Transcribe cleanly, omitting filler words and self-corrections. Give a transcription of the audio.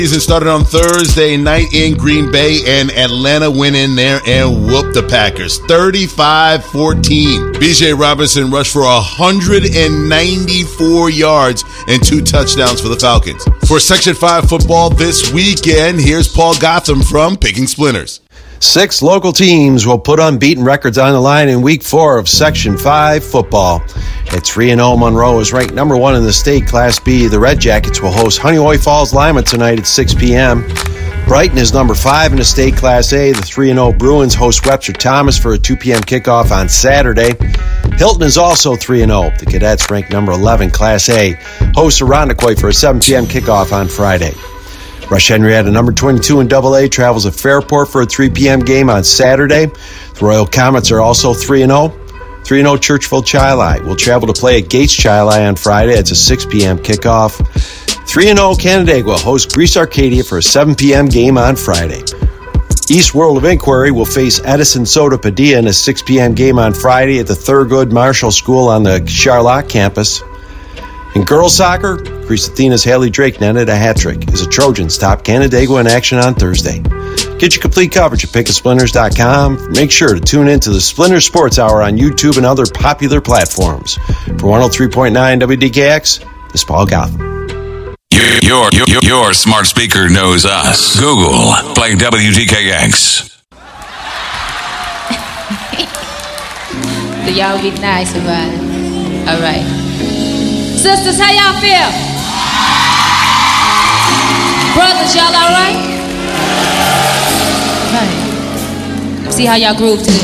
Season started on Thursday night in Green Bay, and Atlanta went in there and whooped the Packers 35-14. B.J. Robinson rushed for 194 yards and 2 touchdowns for the Falcons. For Section 5 football this weekend, here's Paul Gotham from Picking Splinters. 6 local teams will put unbeaten records on the line in Week 4 of Section 5 football. At 3-0, Monroe is ranked number 1 in the state, Class B. The Red Jackets will host Honeoye Falls Lima tonight at 6 p.m. Brighton is number 5 in the state, Class A. The 3-0 Bruins host Webster Thomas for a 2 p.m. kickoff on Saturday. Hilton is also 3-0. The Cadets, ranked number 11, Class A, host Irondequoit for a 7 p.m. kickoff on Friday. Rush Henrietta, number 22 in AA, travels to Fairport for a 3 p.m. game on Saturday. The Royal Comets are also 3-0. 3-0 Churchville Chi-Li will travel to play at Gates Chi-Li on Friday. It's a 6 p.m. kickoff. 3-0 Canandaigua hosts Greece Arcadia for a 7 p.m. game on Friday. East World of Inquiry will face Edison Soda Padilla in a 6 p.m. game on Friday at the Thurgood Marshall School on the Charlotte campus. In girls soccer, Greece Athena's Haley Drake netted a hat trick as the Trojans top Canandaigua in action on Thursday. Get your complete coverage at PickASplinters.com. Make sure to tune in to the Splinter Sports Hour on YouTube and other popular platforms. For 103.9 WDKX, this is Paul Gotham. Your smart speaker knows us. Google, play WDKX. So y'all be nice about it. All right. Sisters, how y'all feel? Brothers, y'all all right? All right. See how y'all groove to this.